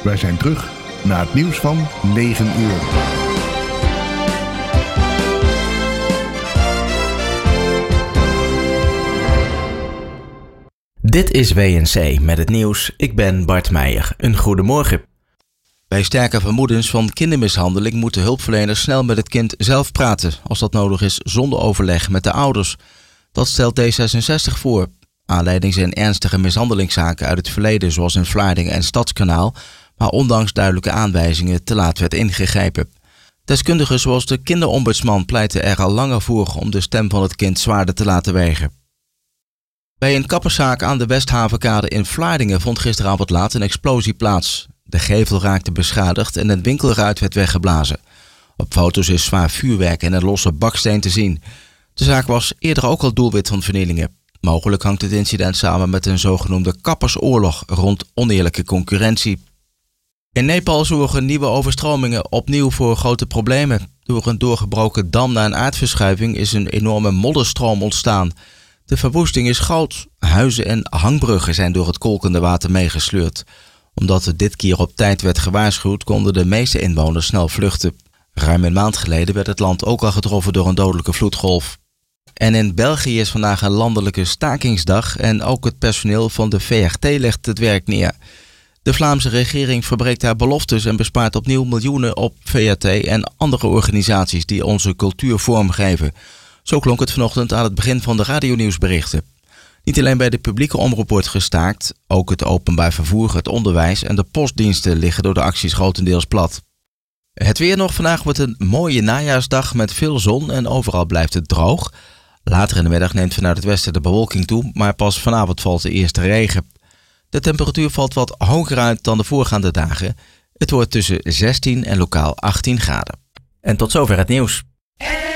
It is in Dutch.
Wij zijn terug na het nieuws van 9 uur. Dit is WNC met het nieuws. Ik ben Bart Meijer. Een goedemorgen. Bij sterke vermoedens van kindermishandeling moeten hulpverleners snel met het kind zelf praten, als dat nodig is, zonder overleg met de ouders. Dat stelt D66 voor. Aanleiding zijn ernstige mishandelingszaken uit het verleden, zoals in Vlaardingen en Stadskanaal, maar ondanks duidelijke aanwijzingen te laat werd ingegrepen. Deskundigen zoals de kinderombudsman pleiten er al langer voor om de stem van het kind zwaarder te laten wegen. Bij een kapperszaak aan de Westhavenkade in Vlaardingen vond gisteravond laat een explosie plaats. De gevel raakte beschadigd en een winkelruit werd weggeblazen. Op foto's is zwaar vuurwerk en een losse baksteen te zien. De zaak was eerder ook al doelwit van vernielingen. Mogelijk hangt het incident samen met een zogenoemde kappersoorlog rond oneerlijke concurrentie. In Nepal zorgen nieuwe overstromingen opnieuw voor grote problemen. Door een doorgebroken dam na een aardverschuiving is een enorme modderstroom ontstaan. De verwoesting is groot. Huizen en hangbruggen zijn door het kolkende water meegesleurd. Omdat er dit keer op tijd werd gewaarschuwd, konden de meeste inwoners snel vluchten. Ruim een maand geleden werd het land ook al getroffen door een dodelijke vloedgolf. En in België is vandaag een landelijke stakingsdag en ook het personeel van de VRT legt het werk neer. De Vlaamse regering verbreekt haar beloftes en bespaart opnieuw miljoenen op VRT en andere organisaties die onze cultuur vormgeven. Zo klonk het vanochtend aan het begin van de radionieuwsberichten. Niet alleen bij de publieke omroep wordt gestaakt, ook het openbaar vervoer, het onderwijs en de postdiensten liggen door de acties grotendeels plat. Het weer nog. Vandaag wordt een mooie najaarsdag met veel zon en overal blijft het droog. Later in de middag neemt vanuit het westen de bewolking toe, maar pas vanavond valt de eerste regen. De temperatuur valt wat hoger uit dan de voorgaande dagen. Het wordt tussen 16 en lokaal 18 graden. En tot zover het nieuws.